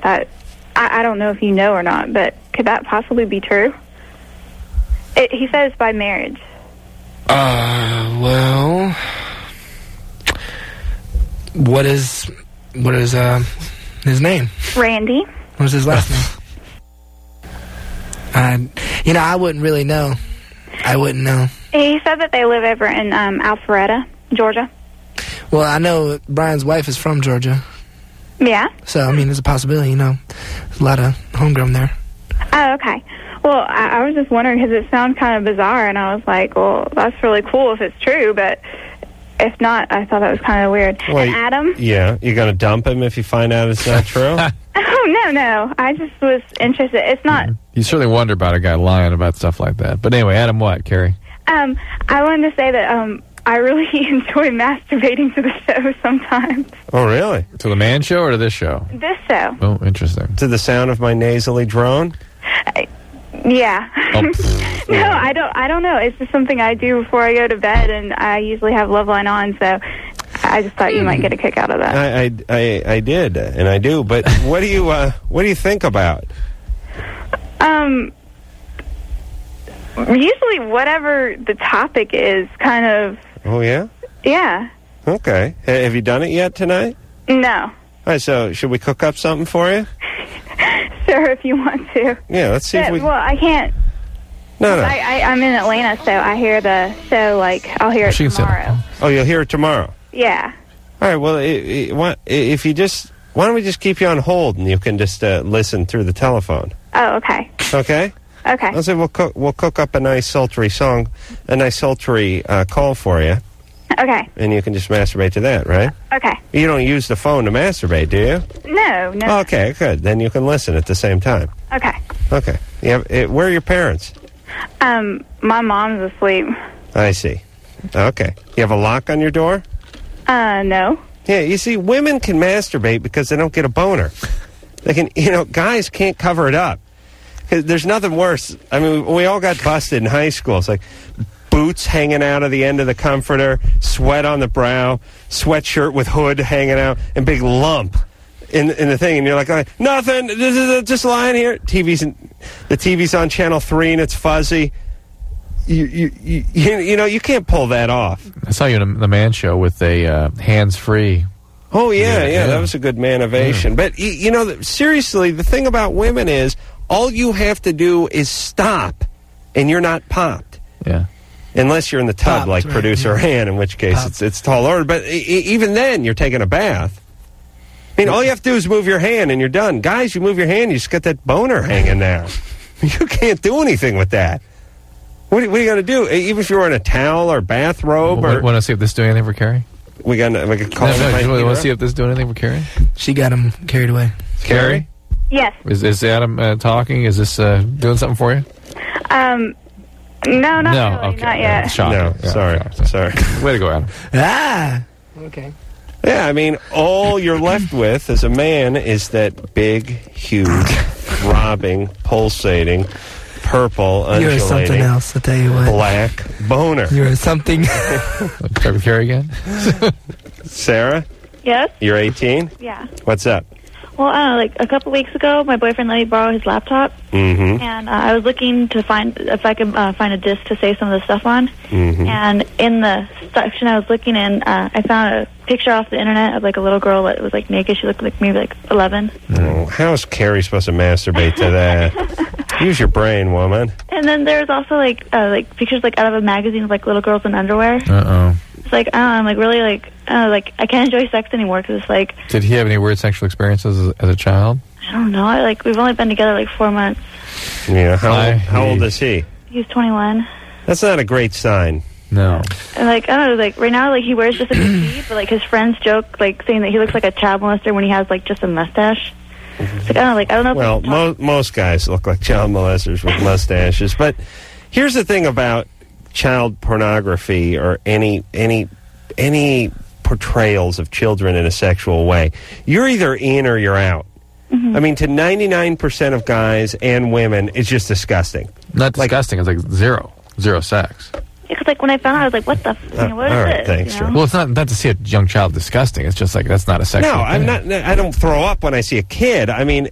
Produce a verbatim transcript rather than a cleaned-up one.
that, I, I don't know if you know or not, but could that possibly be true? It, he says by marriage. Uh, well, what is, what is, uh, his name? Randy. What's his last name? I, you know, I wouldn't really know. I wouldn't know. He said that they live over in um, Alpharetta, Georgia. Well, I know Brian's wife is from Georgia. Yeah? So, I mean, there's a possibility, you know. There's a lot of homegrown there. Oh, okay. Well, I, I was just wondering because it sounds kind of bizarre, and I was like, well, that's really cool if it's true, but if not, I thought that was kind of weird. Wait, and Adam? Yeah, you're going to dump him if you find out it's not true? Oh, no, no. I just was interested. It's not... Mm-hmm. You certainly wonder about a guy lying about stuff like that. But anyway, Adam what, Carrie? Um, I wanted to say that um, I really enjoy masturbating to the show sometimes. Oh, really? To the Man Show or to this show? This show. Oh, interesting. To the sound of my nasally drone? I, yeah. Oh, no, I don't. I don't know. It's just something I do before I go to bed, and I usually have Loveline on, so I just thought you might get a kick out of that. I, I, I, I did, and I do. But what do you uh, what do you think about? Um, usually whatever the topic is, kind of. Oh yeah. Yeah. Okay. H- have you done it yet tonight? No. All right. So should we cook up something for you? Sure, if you want to. Yeah. Let's see but, if we. Well, I can't. No, no. I, I, I'm in Atlanta, so I hear the show, like, I'll hear it She can sit- tomorrow. Oh, you'll hear it tomorrow. Yeah. All right. Well, i i why- if you just, why don't we just keep you on hold and you can just uh, listen through the telephone? Oh, okay. Okay. Okay. I'll say we'll cook. We'll cook up a nice sultry song, a nice sultry uh, call for you, Okay. and you can just masturbate to that, right? Okay. You don't use the phone to masturbate, do you? No, no. Okay, good. Then you can listen at the same time. Okay. Okay. You have, uh, where are your parents? Um, my mom's asleep. I see. Okay. You have a lock on your door? Uh, no. Yeah, you see, women can masturbate because they don't get a boner. They can, you know, guys can't cover it up. 'Cause there's nothing worse. I mean, we all got busted in high school. It's like boots hanging out of the end of the comforter, sweat on the brow, sweatshirt with hood hanging out, and big lump in in the thing. And you're like, oh, nothing, this is just lying here. T V's in, the T V's on channel three and it's fuzzy. You you, you you you know you can't pull that off. I saw you in the Man Show with a uh, hands-free. Oh yeah, yeah, yeah, that was a good manovation. Yeah. But y- you know, seriously, the thing about women is all you have to do is stop, and you're not popped. Yeah. Unless you're in the tub, Popped, like right, producer yeah. Han, in which case Popped. it's it's tall order. But I- I- even then, you're taking a bath. I mean, all you have to do is move your hand, and you're done. Guys, you move your hand, you just got that boner hanging there. You can't do anything with that. What, what are you going to do? Even if you're in a towel or bathrobe, Want or to see if this is doing anything for Carrie? we gonna we could call No, no, it. you want to see if this is doing anything for Carrie? She got him carried away. Carrie? Yes. Is, is Adam uh, talking? Is this uh, doing something for you? Um, no, not no, really, okay. not yet. Shocking. No, Yeah, sorry, sorry. sorry. Way to go, Adam. Ah! Okay. Yeah, I mean, all you're left with as a man is that big, huge, throbbing, pulsating, purple, You're something undulating, else, I'll tell you what. black boner. You're something. Try with Carrie again? Sarah, Yes? you're eighteen? Yeah. What's up? Well, I don't know, like a couple weeks ago, my boyfriend let me borrow his laptop, Mm-hmm. and uh, I was looking to find if I could uh, find a disc to save some of the stuff on. Mm-hmm. And in the section I was looking in, uh, I found a picture off the internet of like a little girl that was like naked. She looked like maybe like eleven. Oh, how is Carrie supposed to masturbate to that? Use your brain, woman. And then there was also like uh, like pictures like out of a magazine of like little girls in underwear. Uh-oh. It's like I don't know, I'm like really like I don't know, like I can't enjoy sex anymore because it's like Did he have any weird sexual experiences as, as a child? I don't know. I, like we've only been together like four months. Yeah, how, I old, how old hate- is he? He's twenty-one. That's not a great sign. No. And like I don't know, like right now, like he wears just a bikini, but like his friends joke, like saying that he looks like a child molester when he has like just a mustache. It's like I don't know, like I don't know. If Well, we can talk- mo- most guys look like child molesters with mustaches. But here's the thing about child pornography or any any any portrayals of children in a sexual way. You're either in or you're out. Mm-hmm. I mean, to ninety-nine percent of guys and women, it's just disgusting. Not Like- disgusting. It's like zero. Zero sex. because like when I found out, I was like, what the? F- you know, what is all right, this? thanks, you know? Drew. Well, it's not not to see a young child disgusting. It's just like that's not a sexual No, I'm thing. not. I don't throw up when I see a kid. I mean,